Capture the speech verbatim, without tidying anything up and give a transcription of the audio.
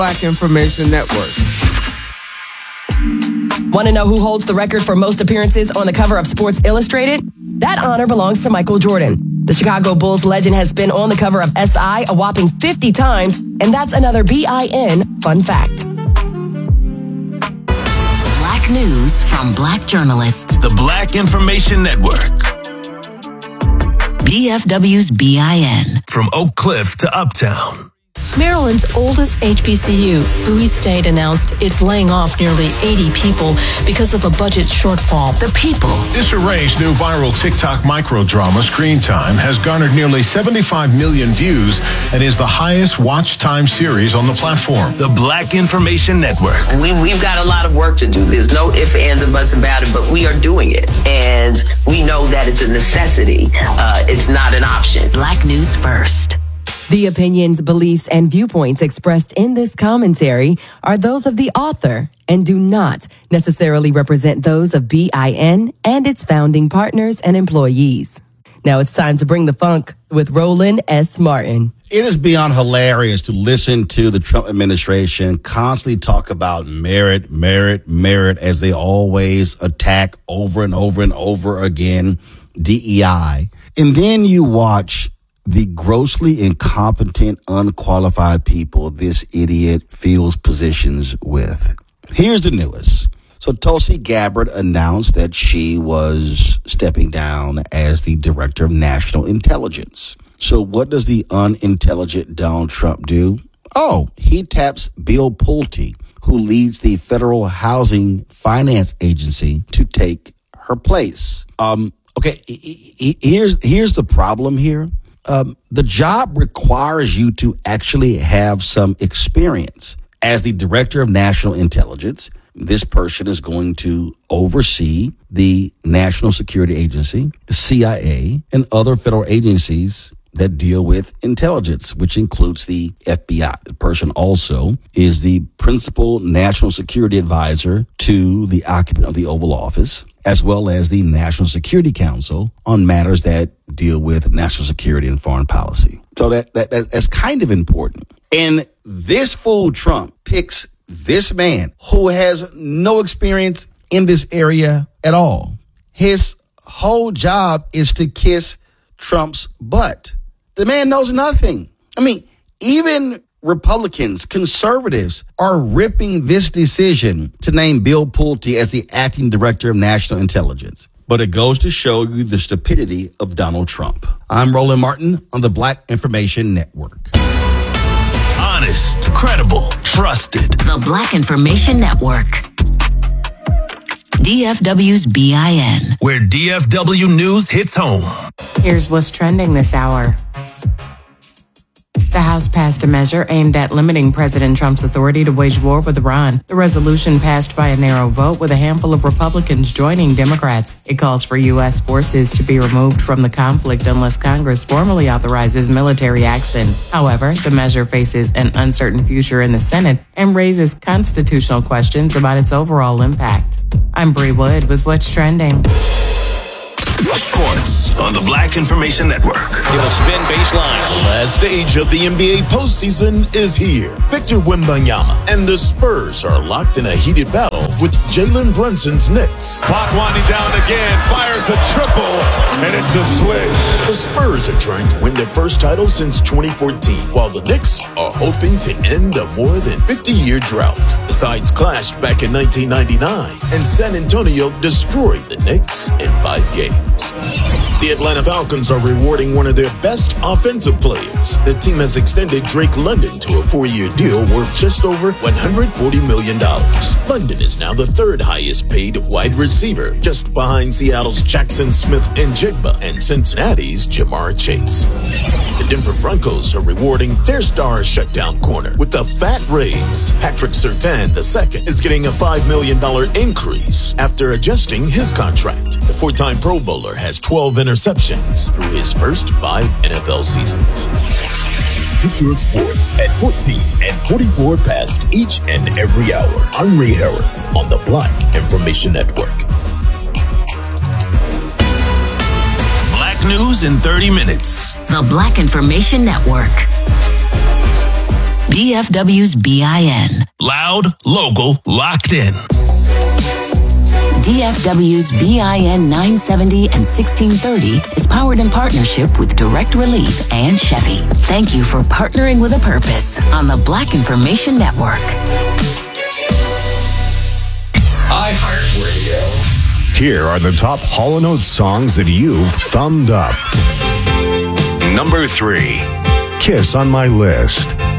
Black Information Network. Want to know who holds the record for most appearances on the cover of Sports Illustrated? That honor belongs to Michael Jordan. The Chicago Bulls legend has been on the cover of S I a whopping fifty times, and that's another B I N fun fact. Black news from Black journalists. The Black Information Network. D F W's B I N. From Oak Cliff to Uptown. Maryland's oldest H B C U, Bowie State, announced it's laying off nearly eighty people because of a budget shortfall. The People. Disarray's new viral TikTok micro-drama, Screen Time, has garnered nearly seventy-five million views and is the highest watch time series on the platform. The Black Information Network. We, we've got a lot of work to do. There's no ifs, ands, and buts about it, but we are doing it. And we know that it's a necessity. Uh, it's not an option. Black News First. The opinions, beliefs, and viewpoints expressed in this commentary are those of the author and do not necessarily represent those of B I N and its founding partners and employees. Now it's time to bring the funk with Roland S. Martin. It is beyond hilarious to listen to the Trump administration constantly talk about merit, merit, merit, as they always attack over and over and over again D E I. And then you watch the grossly incompetent, unqualified people this idiot fills positions with. Here's the newest. So Tulsi Gabbard announced that she was stepping down as the director of national intelligence. So what does the unintelligent Donald Trump do? Oh, he taps Bill Pulte, who leads the Federal Housing Finance Agency, to take her place. Um, okay, here's here's the problem here. Um, the job requires you to actually have some experience. As the director of national intelligence, this person is going to oversee the National Security Agency, the C I A, and other federal agencies that deal with intelligence, which includes the F B I. The person also is the principal national security advisor to the occupant of the Oval Office, as well as the National Security Council on matters that deal with national security and foreign policy. So that, that that's kind of important. And this fool Trump picks this man who has no experience in this area at all. His whole job is to kiss Trump's butt. The man knows nothing. I mean, even Republicans, conservatives are ripping this decision to name Bill Pulte as the acting director of national intelligence. But it goes to show you the stupidity of Donald Trump. I'm Roland Martin on the Black Information Network. Honest, credible, trusted. The Black Information Network. D F W's B I N. Where D F W News hits home. Here's what's trending this hour. The House passed a measure aimed at limiting President Trump's authority to wage war with Iran. The resolution passed by a narrow vote with a handful of Republicans joining Democrats. It calls for U S forces to be removed from the conflict unless Congress formally authorizes military action. However, the measure faces an uncertain future in the Senate and raises constitutional questions about its overall impact. I'm Bree Wood with What's Trending. Sports on the Black Information Network. It'll spin baseline. The last stage of the N B A postseason is here. Victor Wembanyama and the Spurs are locked in a heated battle with Jalen Brunson's Knicks. Clock winding down again. Fires a triple, and it's a swish. The Spurs are trying to win their first title since twenty fourteen, while the Knicks are hoping to end a more than fifty-year drought. The sides clashed back in nineteen ninety-nine, and San Antonio destroyed the Knicks in five games. The Atlanta Falcons are rewarding one of their best offensive players. The team has extended Drake London to a four-year deal worth just over one hundred forty million dollars. London is now the third highest paid wide receiver, just behind Seattle's Jackson Smith-Njigba and Cincinnati's Jamar Chase. The Denver Broncos are rewarding their star shutdown corner with a fat raise. Patrick Surtain the second is getting a five million dollars increase after adjusting his contract. The four-time Pro Bowler has twelve interceptions through his first five N F L seasons. Get your sports at fourteen and twenty-four past each and every hour. I'm Ray Harris on the Black Information Network. Black news in thirty minutes. The Black Information Network. D F W's B I N. Loud, local, locked in. D F W's B I N nine seventy and sixteen thirty is powered in partnership with Direct Relief and Chevy. Thank you for partnering with a purpose on the Black Information Network. iHeartRadio. Here are the top Hall and Oates songs that you've thumbed up. Number three. Kiss on My List.